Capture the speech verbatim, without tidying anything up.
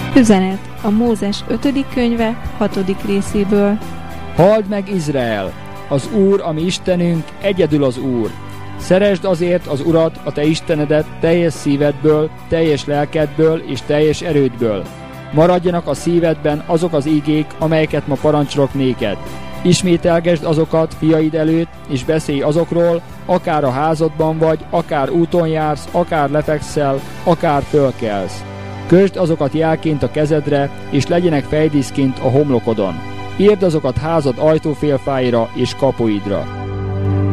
Üzenet a Mózes ötödik könyve hatodik részéből. Halld meg, Izrael! Az Úr, a mi Istenünk, egyedül az Úr. Szeresd azért az Urat, a te Istenedet teljes szívedből, teljes lelkedből és teljes erődből. Maradjanak a szívedben azok az ígék, amelyeket ma parancsolok néked. Ismételgesd azokat fiaid előtt, és beszélj azokról, akár a házadban vagy, akár úton jársz, akár lefekszel, akár fölkelsz. Kösd azokat jelként a kezedre, és legyenek fejdíszként a homlokodon. Írd azokat házad ajtófélfáira és kapuidra.